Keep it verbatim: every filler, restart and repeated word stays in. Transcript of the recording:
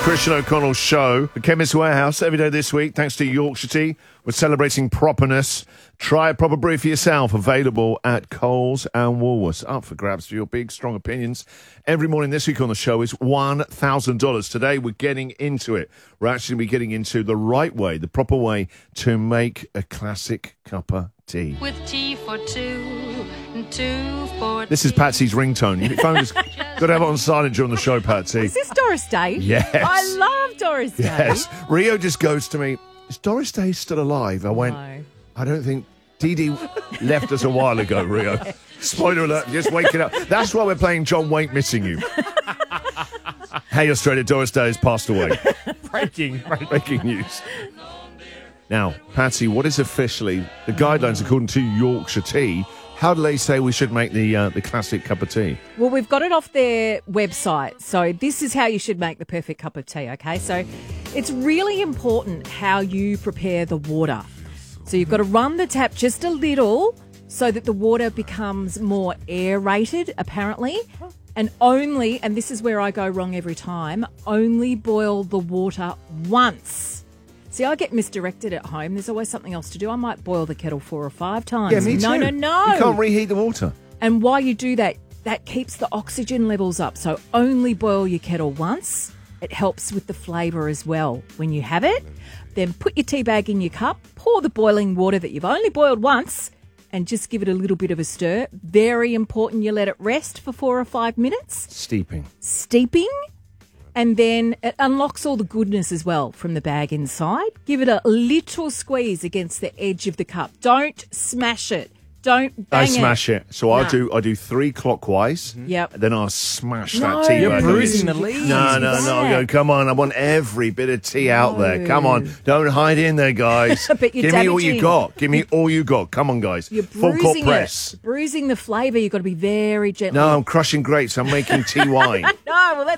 Christian O'Connell Show, the Chemist Warehouse, every day this week, thanks to Yorkshire Tea. We're celebrating properness. Try a proper brew for yourself, available at Coles and Woolworths. Up for grabs for your big, strong opinions. Every morning this week on the show is one thousand dollars. Today we're getting into it. We're actually going to be getting into the right way, the proper way to make a classic cup of tea. With tea for two and two for This is Patsy's ringtone. Your phone is got to have it on silent during the show, Patsy. Is this Doris Day? Yes. I love Doris Day. Yes. Rio just goes to me, is Doris Day still alive? I went, No. I don't think Dee Dee left us a while ago, Rio. Spoiler alert, just waking up. That's why we're playing John Wayne Missing You. Hey, Australia, Doris Day has passed away. Breaking. Breaking news. Now, Patsy, what is officially the guidelines according to Yorkshire Tea? How do they say we should make the uh, the classic cup of tea? Well, we've got it off their website. So this is how you should make the perfect cup of tea, okay? So it's really important how you prepare the water. So you've got to run the tap just a little so that the water becomes more aerated, apparently. And only, and this is where I go wrong every time, only boil the water once. See, I get misdirected at home. There's always something else to do. I might boil the kettle four or five times. Yeah, me too. No, no, no. You can't reheat the water. And while you do that, that keeps the oxygen levels up. So only boil your kettle once. It helps with the flavour as well when you have it. Then put your tea bag in your cup, pour the boiling water that you've only boiled once, and just give it a little bit of a stir. Very important you let it rest for four or five minutes. Steeping. Steeping. And then it unlocks all the goodness as well from the bag inside. Give it a little squeeze against the edge of the cup. Don't smash it. Don't bang I it. smash it. So I No. do I do three clockwise. Yep. Then I'll smash No, that tea you're bag. bruising the leaves. No, no, What's no. that? Go, come on. I want every bit of tea out there. Come on. Don't hide in there, guys. But you're Give me all you damaging- got. Give me all you got. Come on, guys. You're Full court bruising press. it. Bruising the flavour. You've got to be very gentle. No, I'm crushing grapes. I'm making tea wine. No, well,